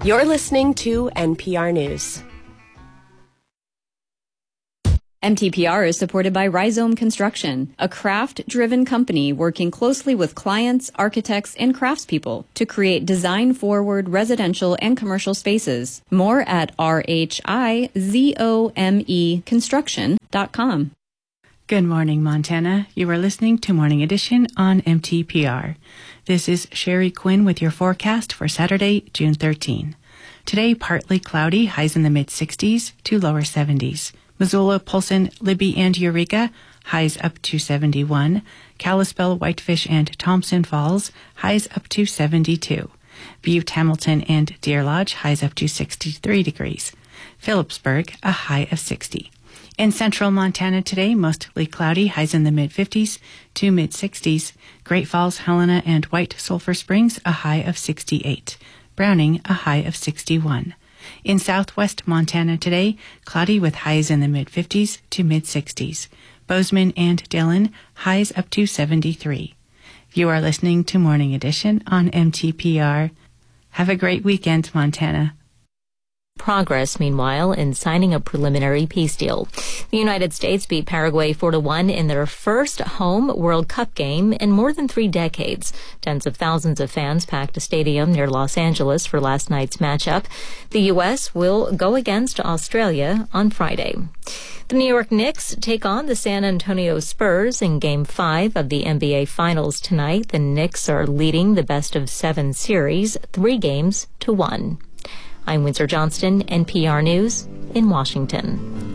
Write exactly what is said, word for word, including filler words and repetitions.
You're listening to N P R News. M T P R is supported by Rhizome Construction, a craft-driven company working closely with clients, architects, and craftspeople to create design-forward residential and commercial spaces. More at R H I Z O M E construction dot com. Good morning, Montana. You are listening to Morning Edition on M T P R. This is Sherry Quinn with your forecast for Saturday, June thirteenth. Today, partly cloudy, highs in the mid-sixties to lower seventies. Missoula, Polson, Libby, and Eureka, highs up to seventy-one. Kalispell, Whitefish, and Thompson Falls, highs up to seventy-two. Butte, Hamilton, and Deer Lodge, highs up to sixty-three degrees. Phillipsburg, a high of sixty. In central Montana today, mostly cloudy, highs in the mid-fifties to mid-sixties. Great Falls, Helena, and White Sulphur Springs, a high of sixty-eight. Browning, a high of sixty-one. In southwest Montana today, cloudy with highs in the mid-fifties to mid-sixties. Bozeman and Dillon, highs up to seventy-three. You are listening to Morning Edition on M T P R. Have a great weekend, Montana. Progress, meanwhile, in signing a preliminary peace deal. The United States beat Paraguay four to one in their first home World Cup game in more than three decades. Tens of thousands of fans packed a stadium near Los Angeles for last night's matchup. The U S will go against Australia on Friday. The New York Knicks take on the San Antonio Spurs in Game five of the N B A Finals tonight. The Knicks are leading the best-of-seven series, three games to one. I'm Windsor Johnston, N P R News in Washington.